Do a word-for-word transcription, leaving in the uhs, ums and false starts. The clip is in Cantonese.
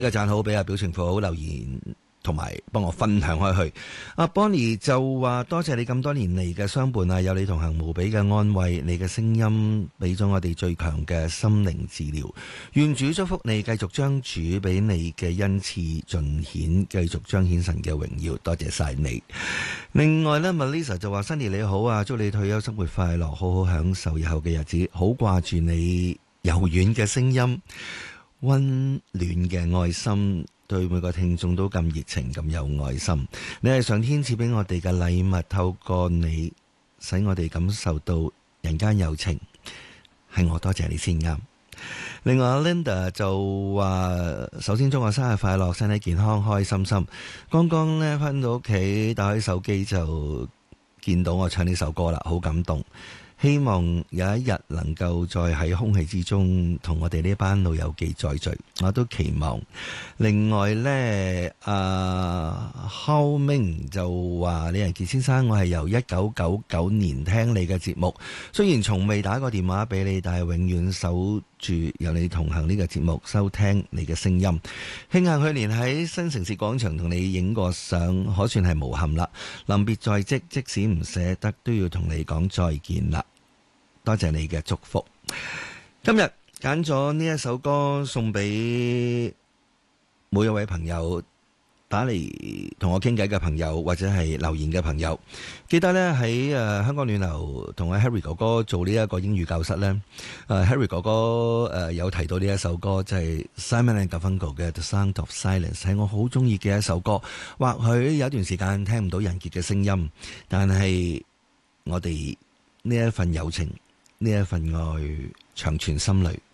個讚好俾阿表情符好留言，同埋幫我分享開去。阿 Bonnie 就話多謝你咁多年嚟嘅相伴啊，有你同行無比嘅安慰，你嘅聲音俾咗我哋最強嘅心靈治療。願主祝福你，繼續將主俾你嘅恩賜盡顯，繼續彰顯神嘅榮耀。多謝晒你。另外呢 Melissa 就話 Sunny 你好啊，祝你退休生活快樂，好好享受以後嘅日子，好掛住你柔軟嘅聲音，溫暖嘅愛心，對每個聽眾都咁熱情咁有愛心。你係上天賜俾我哋嘅禮物，透過你使我哋感受到人間有情，係我多謝你先啱。另外 Linda 就話首先祝我生日快樂，身體健康，開開心心。剛剛呢返到屋企，打開手機就見到我唱呢首歌啦，好感動。希望有一日能夠再喺空氣之中同我哋呢班老友記再聚，我都期望。另外呢，阿 How Ming 就話李仁傑先生，我係由一九九九年聽你嘅節目，雖然從未打過電話俾你，但係永遠守住有你同行呢個節目，收聽你嘅聲音。慶幸去年喺新城市廣場同你影過相，可算係無憾啦。臨別在即，即使唔捨得，都要同你講再見啦。多謝你嘅祝福。今日揀咗呢一首歌送俾每一位朋友，打嚟同我傾偈嘅朋友，或者係留言嘅朋友。記得呢喺誒、呃、香港暖流同阿 Harry 哥哥做呢一個英語教室呢、呃、Harry 哥哥誒、呃、有提到呢一首歌，就係、是、Simon and Garfunkel 嘅 The Sound of Silence， 係我好中意嘅一首歌。或許有一段時間聽唔到仁傑嘅聲音，但係我哋呢一份友情，呢一份愛長存心裏。